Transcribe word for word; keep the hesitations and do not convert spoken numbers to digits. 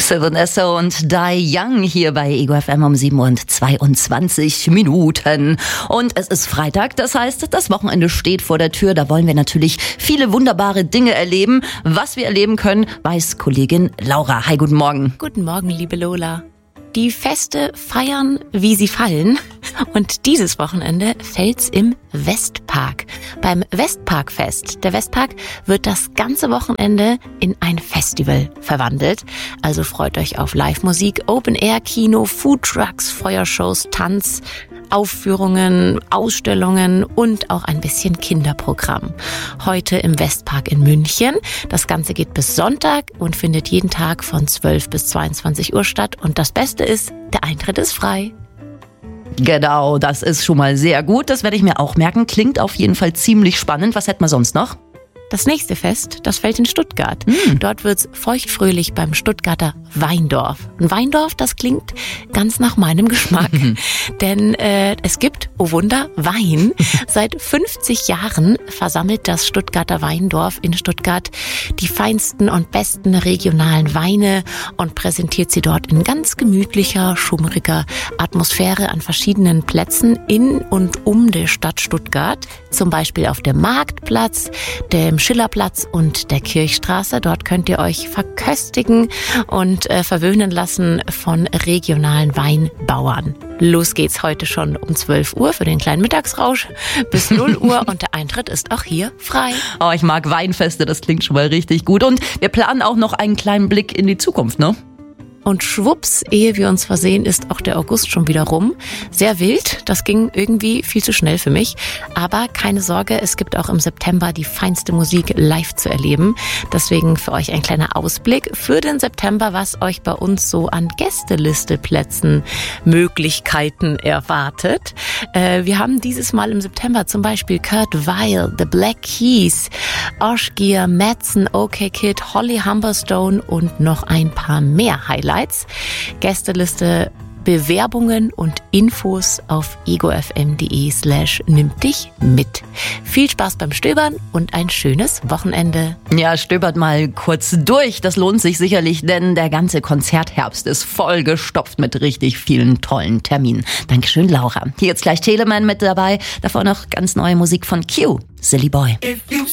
Sylvan Esso und Die Young hier bei Ego F M um sieben und zweiundzwanzig Minuten. Und es ist Freitag, das heißt, das Wochenende steht vor der Tür. Da wollen wir natürlich viele wunderbare Dinge erleben. Was wir erleben können, weiß Kollegin Laura. Hi, guten Morgen. Guten Morgen, liebe Lola. Die Feste feiern, wie sie fallen. Und dieses Wochenende fällt's im Westpark. Beim Westparkfest. Der Westpark wird das ganze Wochenende in ein Festival verwandelt. Also freut euch auf Live-Musik, Open-Air-Kino, Foodtrucks, Feuershows, Tanz, Aufführungen, Ausstellungen und auch ein bisschen Kinderprogramm. Heute im Westpark in München. Das Ganze geht bis Sonntag und findet jeden Tag von zwölf bis zweiundzwanzig Uhr statt. Und das Beste ist, der Eintritt ist frei. Genau, das ist schon mal sehr gut. Das werde ich mir auch merken. Klingt auf jeden Fall ziemlich spannend. Was hätten wir sonst noch? Das nächste Fest, das fällt in Stuttgart. Mm. Dort wird's feuchtfröhlich beim Stuttgarter Weindorf. Ein Weindorf, das klingt ganz nach meinem Geschmack. Denn äh, es gibt, oh Wunder, Wein. Seit fünfzig Jahren versammelt das Stuttgarter Weindorf in Stuttgart die feinsten und besten regionalen Weine und präsentiert sie dort in ganz gemütlicher, schummriger Atmosphäre an verschiedenen Plätzen in und um der Stadt Stuttgart. Zum Beispiel auf dem Marktplatz, dem Schillerplatz und der Kirchstraße. Dort könnt ihr euch verköstigen und äh, verwöhnen lassen von regionalen Weinbauern. Los geht's heute schon um zwölf Uhr für den kleinen Mittagsrausch bis null Uhr und der Eintritt ist auch hier frei. Oh, ich mag Weinfeste, das klingt schon mal richtig gut. Und wir planen auch noch einen kleinen Blick in die Zukunft, ne? Und schwupps, ehe wir uns versehen, ist auch der August schon wieder rum. Sehr wild, das ging irgendwie viel zu schnell für mich. Aber keine Sorge, es gibt auch im September die feinste Musik live zu erleben. Deswegen für euch ein kleiner Ausblick für den September, was euch bei uns so an Gästelisteplätzen Möglichkeiten erwartet. Äh, wir haben dieses Mal im September zum Beispiel Kurt Weill, The Black Keys, Oshgear, Madsen, OK Kid, Holly Humberstone und noch ein paar mehr Highlights. Gästeliste, Bewerbungen und Infos auf egofm.de slash nimmt dich mit. Viel Spaß beim Stöbern und ein schönes Wochenende. Ja, stöbert mal kurz durch. Das lohnt sich sicherlich, denn der ganze Konzertherbst ist voll gestopft mit richtig vielen tollen Terminen. Dankeschön, Laura. Hier jetzt gleich Telemann mit dabei. Davor noch ganz neue Musik von Q, Silly Boy.